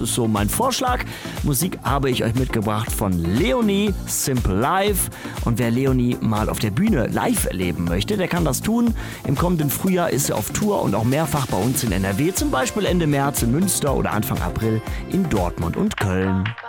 ist so mein Vorschlag. Musik habe ich euch mitgebracht von Leonie, Simple Life. Und wer Leonie mal auf der Bühne live erleben möchte, der kann das tun. Im kommenden Frühjahr ist sie auf Tour und auch mehrfach bei uns in NRW, zum Beispiel Ende März in Münster oder Anfang April in Dortmund und Köln.